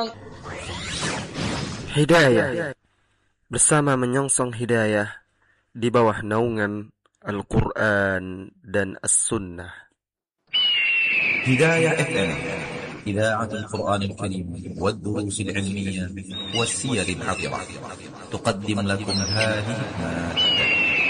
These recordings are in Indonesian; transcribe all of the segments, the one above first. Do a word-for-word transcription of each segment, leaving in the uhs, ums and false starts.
Hidayah bersama menyongsong hidayah di bawah naungan Al-Quran dan As-Sunnah. هداية اف ام إذاعة القرآن الكريم والدروس العلمية والسير العطرة تقدم لكم هذه المادة.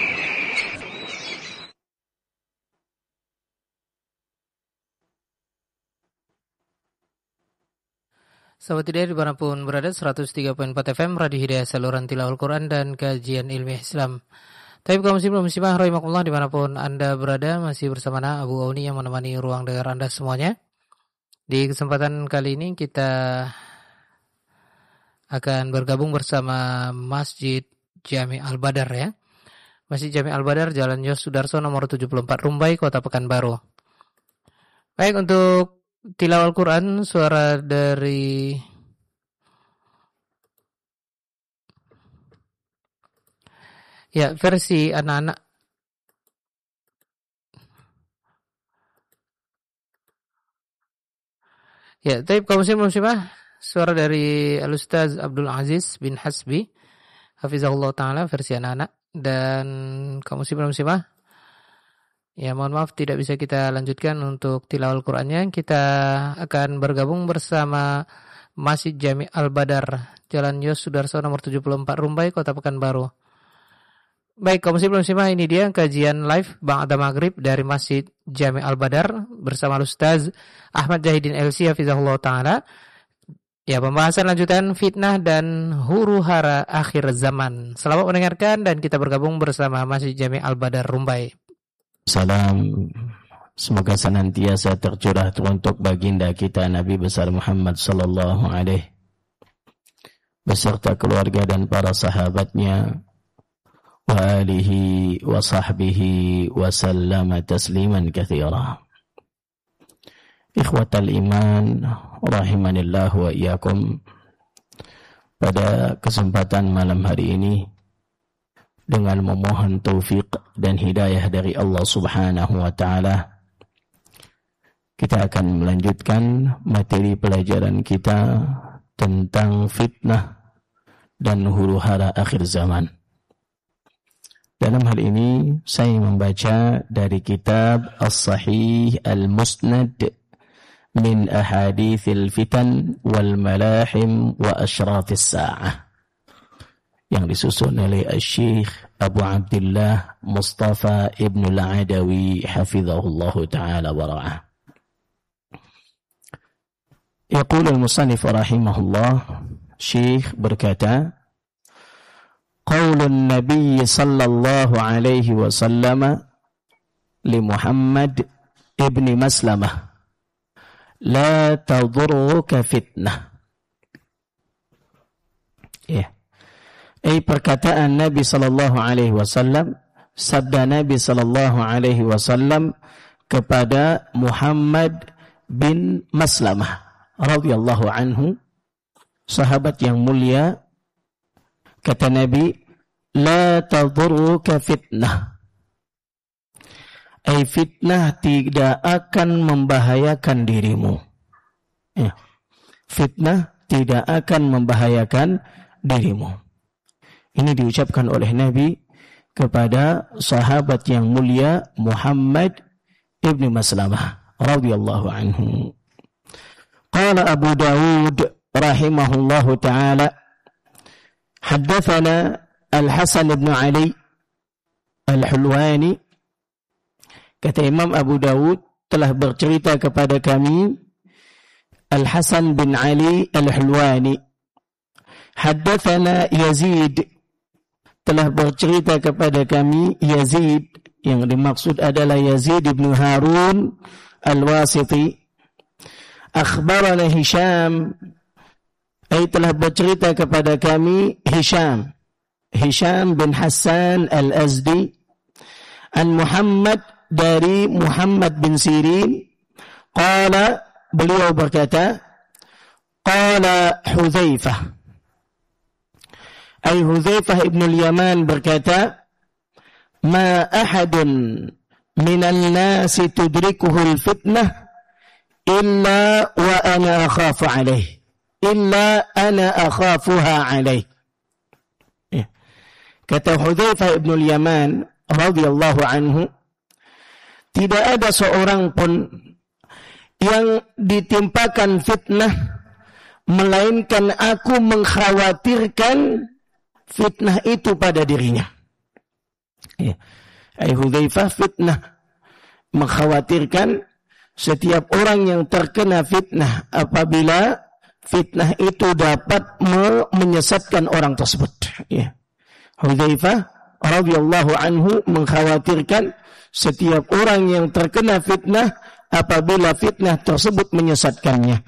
Sahabat Hidayah dimanapun berada, seratus tiga koma empat F M Radio Hidayah, saluran tilawah Al-Quran dan kajian ilmiah Islam. Tapi kaum muslim dan muslimah rahimakumullah dimanapun Anda berada, masih bersama Ana Abu Auni yang menemani ruang dengar Anda semuanya. Di kesempatan kali ini kita akan bergabung bersama Masjid Jami Al-Badar ya. Masjid Jami Al-Badar, Jalan Yos Sudarso nomor tujuh puluh empat Rumbai, Kota Pekanbaru. Baik, untuk tilawah Al-Quran, suara dari ya versi anak-anak. Ya, taib kaum muslim muslimah, suara dari Al-Ustaz Abdul Aziz bin Hasbi hafizahullah taala, versi anak-anak. Dan kaum muslim muslimah, ya mohon maaf tidak bisa kita lanjutkan untuk tilawah Al-Qur'annya. Kita akan bergabung bersama Masjid Jami Al-Badar, Jalan Yos Sudarso nomor tujuh puluh empat Rumbai, Kota Pekanbaru. Baik, kaum muslim muslimah, ini dia kajian live ba'da maghrib dari Masjid Jami Al-Badar bersama Ustaz Ahmad Jahidin L C hafizahullah taala. Ya, pembahasan lanjutan fitnah dan huru-hara akhir zaman. Selamat mendengarkan dan kita bergabung bersama Masjid Jami Al-Badar Rumbai. Salam semoga senantiasa tercurah untuk baginda kita Nabi besar Muhammad sallallahu alaihi beserta keluarga dan para sahabatnya wa alihi wa sahbihi wa sallama tasliman katsira. Ikhwatal iman rahimanillah wa iyyakum. Pada kesempatan malam hari ini dengan memohon taufik dan hidayah dari Allah Subhanahu wa taala, kita akan melanjutkan materi pelajaran kita tentang fitnah dan huru-hara akhir zaman. Dalam hal ini saya membaca dari kitab As-Sahih Al-Musnad min Ahadithil Fitan wal Malahim wa Ashrafis Sa'ah, yang disusun oleh Syekh Abu Abdullah Mustafa Ibn Al-Adawi hafizahullah ta'ala wa ra'ah. Yaqul al-musannif rahimahullah, Syekh berkata, qaulun Nabi sallallahu alaihi wasallam li Muhammad ibn Maslamah la tadurruka fitnah. Ya. Yeah. Eh, perkataan Nabi sallallahu alaihi wasallam, sabda Nabi sallallahu alaihi wasallam kepada Muhammad bin Maslamah radhiyallahu anhu, sahabat yang mulia. Kata Nabi, la tadurruka fitnah. Eh, fitnah tidak akan membahayakan dirimu. Ya. Fitnah tidak akan membahayakan dirimu. Ini diucapkan oleh Nabi kepada sahabat yang mulia Muhammad ibn Maslamah radhiyallahu anhu. Qala Abu Dawud rahimahullahu ta'ala, haddatsana Al-Hasan ibn Ali Al-Hulwani. Kata Imam Abu Dawud, telah bercerita kepada kami Al-Hasan bin Ali Al-Hulwani. Haddatsana Yazid, telah bercerita kepada kami Yazid, yang dimaksud adalah Yazid bin Harun Al-Wasiti. Akhbarana Hisham, ay telah bercerita kepada kami Hisham, Hisham bin Hassan Al-Azdi, an Muhammad, dari Muhammad bin Sirin. Qala, beliau berkata, qala Hudzaifah, ay Hudzaifah ibn al-Yaman berkata, ma ahadun minal nasi tudrikuhul fitnah illa wa ana akhafu alaih. illa ana akhafuha alaih. Ya. Kata Hudzaifah ibn al-Yaman radhiyallahu anhu, tidak ada seorang pun yang ditimpakan fitnah melainkan aku mengkhawatirkan fitnah itu pada dirinya. Ya. Ai Hudzaifah fitnah, mengkhawatirkan setiap orang yang terkena fitnah apabila fitnah itu dapat menyesatkan orang tersebut. Ya. Hudzaifah radhiyallahu anhu mengkhawatirkan setiap orang yang terkena fitnah apabila fitnah tersebut menyesatkannya.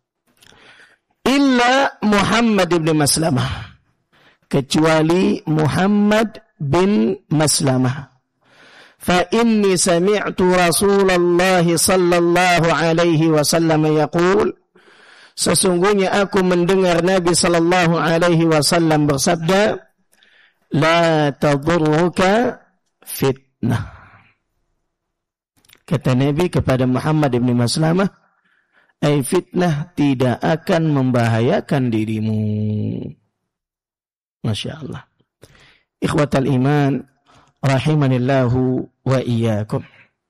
Illa Muhammad bin Maslamah, kecuali Muhammad bin Maslamah. Fa inni sami'tu Rasulullah sallallahu alaihi wasallam yaqul, sesungguhnya aku mendengar Nabi sallallahu alaihi wasallam bersabda, la tadurruka fitnah. Kata Nabi kepada Muhammad bin Maslamah, ai fitnah tidak akan membahayakan dirimu. Masya Allah. Ikhwatal iman, rahimanillahu wa iyyakum.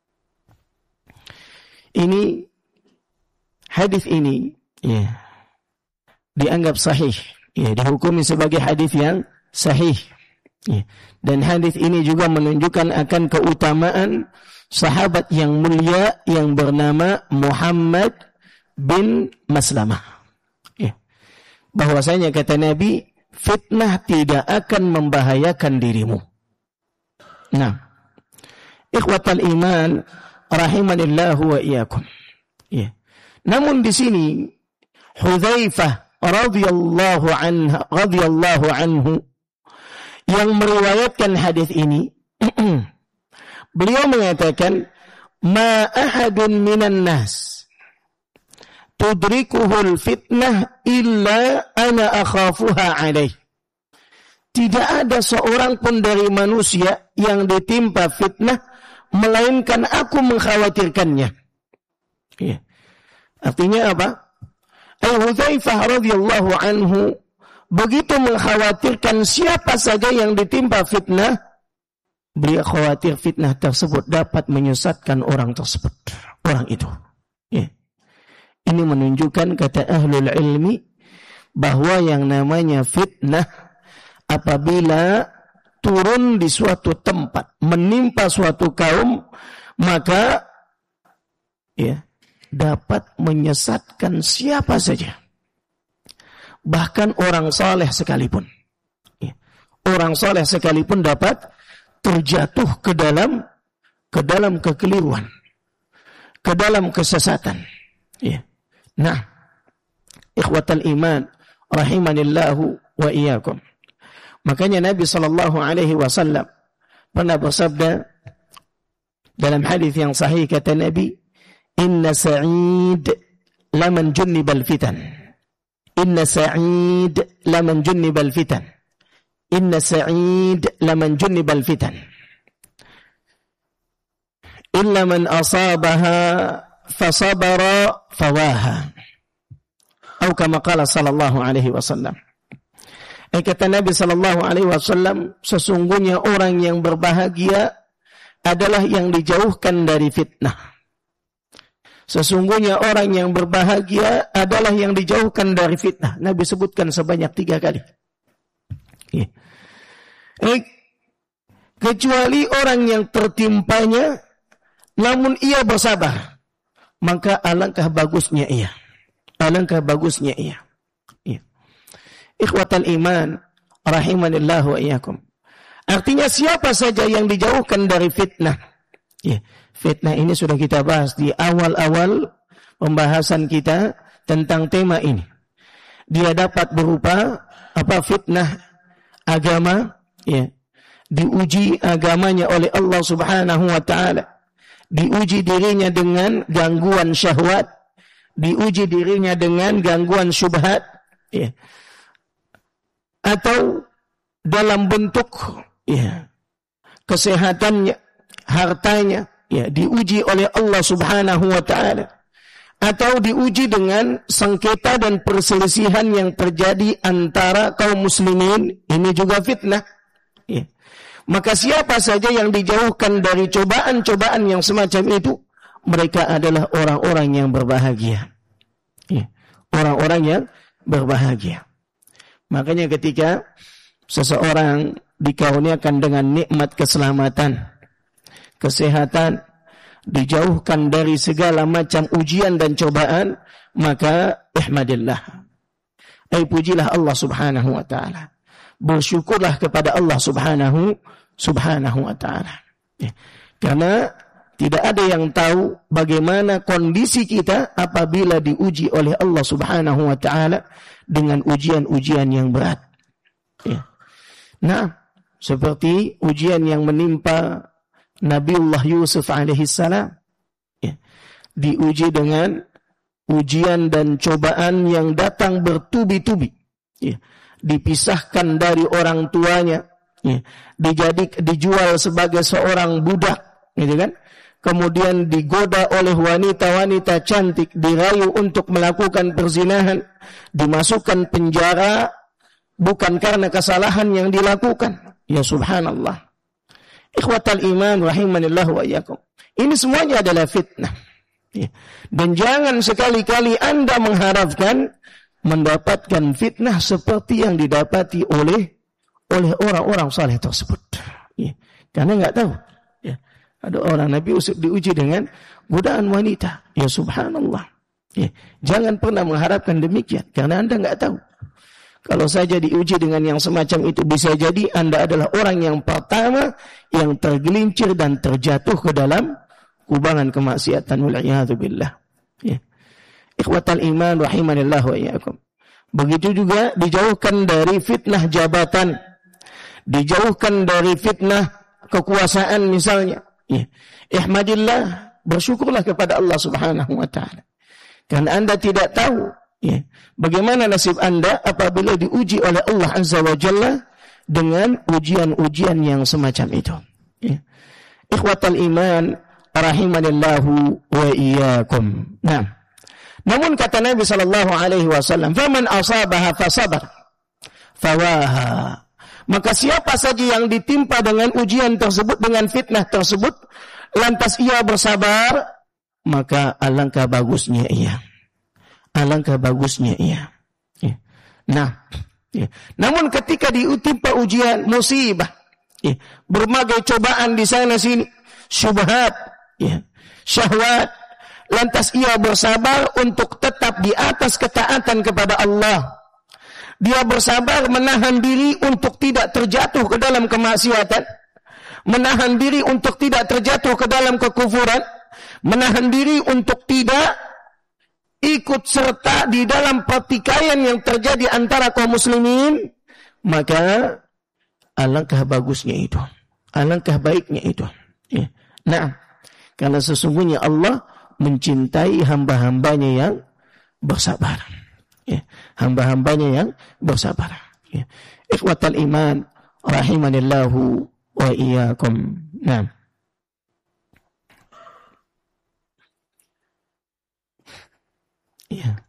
Ini, hadis ini, ya, dianggap sahih, ya, dihukumi sebagai hadis yang sahih. Ya. Dan hadis ini juga menunjukkan akan keutamaan sahabat yang mulia yang bernama Muhammad bin Maslamah. Ya. Bahwasanya kata Nabi, fitnah tidak akan membahayakan dirimu. Nah, ikhwatal iman, rahimanillahu wa iyyakum. Ya. Namun di sini Hudzaifah radhiyallahu anhu radhiyallahu anhu yang meriwayatkan hadis ini, beliau mengatakan, ma ahadun minan nas tudrikuhul fitnah illa ana akhafuha alaih. Tidak ada seorang pun dari manusia yang ditimpa fitnah melainkan aku mengkhawatirkannya. Ya. Artinya apa? Al-Hudzaifah radhiyallahu anhu begitu mengkhawatirkan siapa saja yang ditimpa fitnah, beliau khawatir fitnah tersebut dapat menyesatkan orang tersebut, orang itu. Ya. Ini menunjukkan kata ahlul ilmi bahwa yang namanya fitnah apabila turun di suatu tempat, menimpa suatu kaum, maka ya, dapat menyesatkan siapa saja. Bahkan orang saleh sekalipun. Ya. Orang saleh sekalipun dapat terjatuh ke dalam ke dalam kekeliruan, ke dalam kesesatan. Ya. Nah, ikhwatal iman, rahimanillahu wa iyyakum. Makanya Nabi sallallahu alaihi wasallam pernah bersabda dalam hadis yang sahih, kata Nabi, inna sa'id laman junnibal fitan. Inna sa'id laman junnibal fitan. Inna sa'id laman junnibal fitan. Illa man asabaha fasabara fawaha. Atau kama qala sallallahu alaihi wasallam. Eh, kata Nabi sallallahu alaihi wasallam, sesungguhnya orang yang berbahagia adalah yang dijauhkan dari fitnah. Sesungguhnya orang yang berbahagia adalah yang dijauhkan dari fitnah. Nabi sebutkan sebanyak tiga kali. Ya. Eh, kecuali orang yang tertimpanya, namun ia bersabar, maka alangkah bagusnya ia. Alangkah bagusnya ia. Ya. Ikhwatal iman, rahimanillahu wa iyyakum. Artinya siapa saja yang dijauhkan dari fitnah. Ya. Fitnah ini sudah kita bahas di awal-awal pembahasan kita tentang tema ini. Dia dapat berupa apa? Fitnah agama, ya. Diuji agamanya oleh Allah Subhanahu wa taala. Diuji dirinya dengan gangguan syahwat, diuji dirinya dengan gangguan syubhat, ya. Atau dalam bentuk, ya, kesehatannya, hartanya, ya, diuji oleh Allah Subhanahu wa taala. atau diuji dengan sengketa dan perselisihan yang terjadi antara kaum muslimin, ini juga fitnah. Ya. Maka siapa saja yang dijauhkan dari cobaan-cobaan yang semacam itu, mereka adalah orang-orang yang berbahagia. Ya. Orang-orang yang berbahagia. Makanya ketika seseorang dikaruniakan dengan nikmat keselamatan, kesehatan, dijauhkan dari segala macam ujian dan cobaan, maka ihmadillah. Ay pujilah Allah Subhanahu wa taala. Bersyukurlah kepada Allah Subhanahu Subhanahu wa taala. Ya. Karena tidak ada yang tahu bagaimana kondisi kita apabila diuji oleh Allah Subhanahu wa taala dengan ujian-ujian yang berat. Ya. Nah, seperti ujian yang menimpa Nabiullah Yusuf alaihi salam, ya, diuji dengan ujian dan cobaan yang datang bertubi-tubi, ya, dipisahkan dari orang tuanya, ya, dijadik, dijual sebagai seorang budak, gitu kan? Kemudian digoda oleh wanita-wanita cantik, dirayu untuk melakukan perzinahan, dimasukkan penjara bukan karena kesalahan yang dilakukan. Ya subhanallah. Ikhwatal iman rahimanillah wa iyyakum. Ini semuanya adalah fitnah. Ya. Dan jangan sekali-kali Anda mengharapkan mendapatkan fitnah seperti yang didapati oleh oleh orang-orang saleh tersebut. Ya. Karena enggak tahu. Ya. Ada orang Nabi Yusuf diuji dengan godaan wanita. Ya subhanallah. Ya. Jangan pernah mengharapkan demikian karena Anda enggak tahu. Kalau saja diuji dengan yang semacam itu, bisa jadi Anda adalah orang yang pertama yang tergelincir dan terjatuh ke dalam kubangan kemaksiatan. Wal'iyadu billah. Ya. Ikhwatal iman rahimanillah wa iyyakum. Begitu juga dijauhkan dari fitnah jabatan, dijauhkan dari fitnah kekuasaan misalnya. Ya. Ihmadillah, bersyukurlah kepada Allah Subhanahu wa taala. Karena Anda tidak tahu, ya, bagaimana nasib Anda apabila diuji oleh Allah Azza wa Jalla dengan ujian-ujian yang semacam itu. Ya. Ikhwatal iman rahimanillahu wa iyyakum. Nah, namun kata Nabi sallallahu alaihi wasallam, "Faman asabaha fasabar fawaha." Maka siapa saja yang ditimpa dengan ujian tersebut, dengan fitnah tersebut, lantas ia bersabar, maka alangkah bagusnya ia. Alangkah bagusnya ia. Ya. Nah, ya. Namun ketika ditimpa ujian, musibah, ya, berbagai cobaan di sana sini, syubhat, ya, syahwat, lantas ia bersabar untuk tetap di atas ketaatan kepada Allah. Dia bersabar menahan diri untuk tidak terjatuh ke dalam kemaksiatan, menahan diri untuk tidak terjatuh ke dalam kekufuran, menahan diri untuk tidak ikut serta di dalam pertikaian yang terjadi antara kaum muslimin, maka alangkah bagusnya itu, alangkah baiknya itu. Ya. Nah, karena sesungguhnya Allah mencintai hamba-hambanya yang bersabar. Ya. Hamba-hambanya yang bersabar. Ya. Ikhwatal iman rahimanillahu wa iyyakum. Nah. Ya.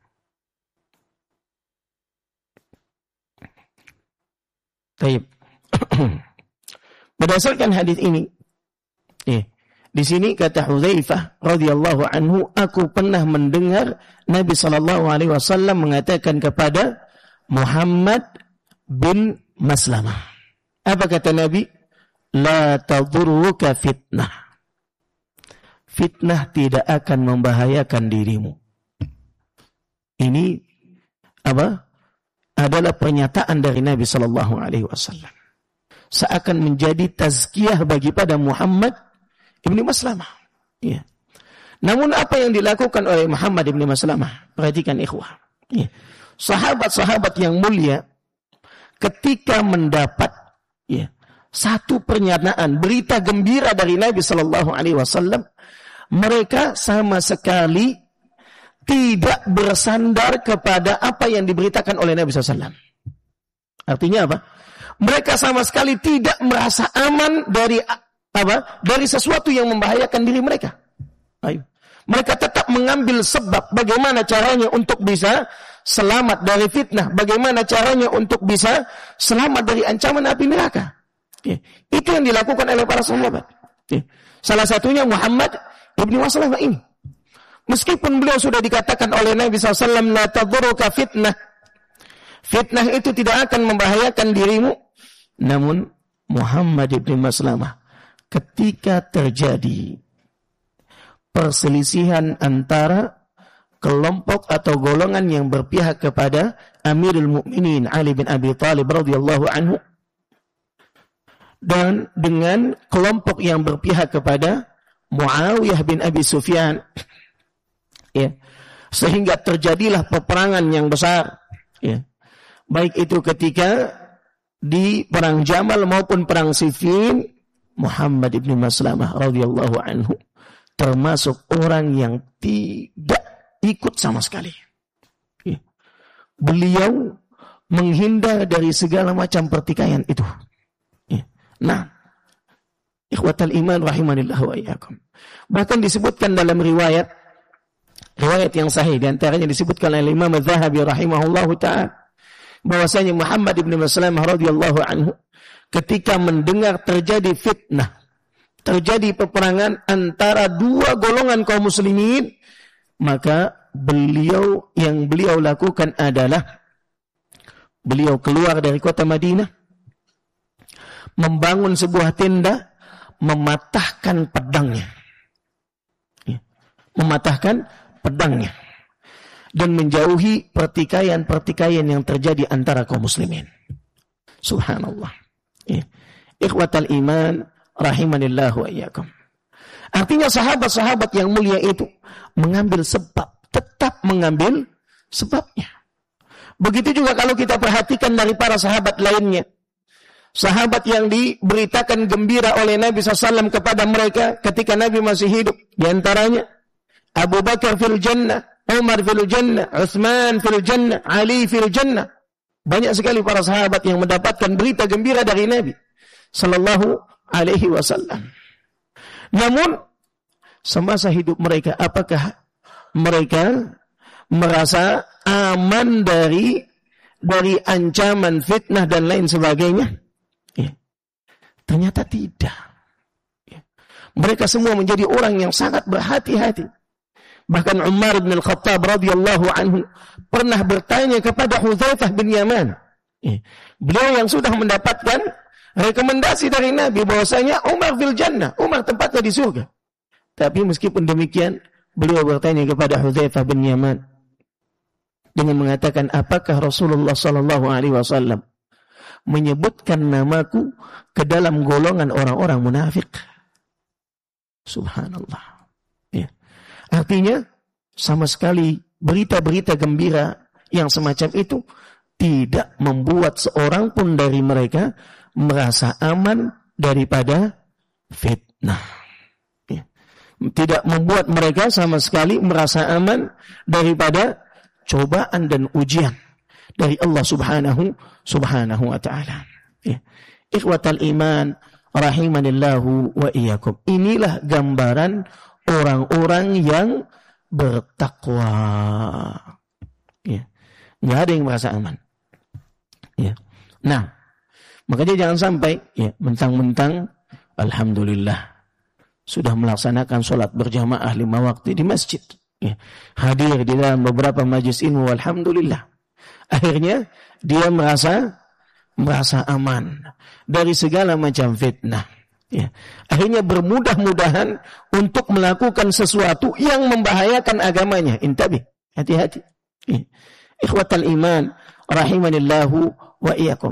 Baik. Berdasarkan hadis ini, ya, di sini kata Hudzaifah radhiyallahu anhu, aku pernah mendengar Nabi sallallahu alaihi wasallam mengatakan kepada Muhammad bin Maslamah. Apa kata Nabi? La tadurruka fitnah. Fitnah tidak akan membahayakan dirimu. Ini apa? Adalah pernyataan dari Nabi sallallahu alaihi wasallam. Seakan menjadi tazkiyah bagi pada Muhammad ibn Maslamah. Ya. Namun apa yang dilakukan oleh Muhammad ibn Maslamah? Perhatikan ikhwah. Ya. Sahabat-sahabat yang mulia ketika mendapat, ya, satu pernyataan berita gembira dari Nabi sallallahu alaihi wasallam, mereka sama sekali tidak bersandar kepada apa yang diberitakan oleh Nabi sallallahu alaihi wasallam. Artinya apa? Mereka sama sekali tidak merasa aman dari apa? Dari sesuatu yang membahayakan diri mereka. Ayo. Mereka tetap mengambil sebab bagaimana caranya untuk bisa selamat dari fitnah, bagaimana caranya untuk bisa selamat dari ancaman api neraka. Ya. Itu yang dilakukan oleh para sahabat. Ya. Salah satunya Muhammad ibn Maslamah ini. Meskipun beliau sudah dikatakan oleh Nabi shallallahu alaihi wasallam, la tadurruka fitnah. Fitnah itu tidak akan membahayakan dirimu. Namun Muhammad ibn Maslamah ketika terjadi perselisihan antara kelompok atau golongan yang berpihak kepada Amirul Mukminin Ali bin Abi Thalib radhiyallahu anhu dan dengan kelompok yang berpihak kepada Muawiyah bin Abi Sufyan, ya, sehingga terjadilah peperangan yang besar, ya, baik itu ketika di perang Jamal maupun perang Siffin. Muhammad ibn Maslamah radhiyallahu anhu termasuk orang yang tidak ikut sama sekali. Ya. Beliau menghindar dari segala macam pertikaian itu. Ya. Nah, ikhwatal iman rahimanillah wa iyyakum. Bahkan disebutkan dalam riwayat riwayat yang sahih, di antaranya disebutkan oleh Imam Az-Zahabi rahimahullahu taala bahwasanya Muhammad ibn Maslamah radhiyallahu anhu ketika mendengar terjadi fitnah, terjadi peperangan antara dua golongan kaum muslimin, maka beliau yang beliau lakukan adalah beliau keluar dari kota Madinah, membangun sebuah tenda, mematahkan pedangnya, ya, mematahkan pedangnya, dan menjauhi pertikaian-pertikaian yang terjadi antara kaum muslimin. Subhanallah. Ya. Ikhwatal iman rahimanillah wa iyyakum. Artinya sahabat-sahabat yang mulia itu mengambil sebab, tetap mengambil sebabnya. Begitu juga kalau kita perhatikan dari para sahabat lainnya. Sahabat yang diberitakan gembira oleh Nabi shallallahu alaihi wasallam kepada mereka ketika Nabi masih hidup. Di antaranya Abu Bakar fil jannah, Umar fil jannah, Utsman fil jannah, Ali fil jannah. Banyak sekali para sahabat yang mendapatkan berita gembira dari Nabi sallallahu alaihi wasallam. Namun semasa hidup mereka, apakah mereka merasa aman dari dari ancaman fitnah dan lain sebagainya? Ya. Ternyata tidak. Ya. Mereka semua menjadi orang yang sangat berhati-hati. Bahkan Umar bin Al-Khattab radhiyallahu anhu pernah bertanya kepada Hudzaifah bin Yaman. Ya. Beliau yang sudah mendapatkan rekomendasi dari Nabi bahwasanya Umar fil jannah, Umar tempatnya di surga. Tapi meskipun demikian, beliau bertanya kepada Hudzaifah bin Yaman dengan mengatakan, apakah Rasulullah sallallahu alaihi wasallam menyebutkan namaku ke dalam golongan orang-orang munafik? Subhanallah. Ya. Artinya sama sekali berita-berita gembira yang semacam itu tidak membuat seorang pun dari mereka merasa aman daripada fitnah. Ya. Tidak membuat mereka sama sekali merasa aman daripada cobaan dan ujian dari Allah subhanahu subhanahu wa ta'ala. Ya. Ikhwatal iman rahimanillahu wa iyyakum. Inilah gambaran orang-orang yang bertakwa. Ya. Nggak ada yang merasa aman. Ya. Nah, makanya jangan sampai ya mentang-mentang alhamdulillah sudah melaksanakan sholat berjamaah lima waktu di masjid, ya, hadir di dalam beberapa majlis ilmu, alhamdulillah. Akhirnya dia merasa merasa aman dari segala macam fitnah. Ya. Akhirnya bermudah-mudahan untuk melakukan sesuatu yang membahayakan agamanya. Intabi, hati-hati. Ya. Ikhwatal iman rahimanillahu wa iyyakum.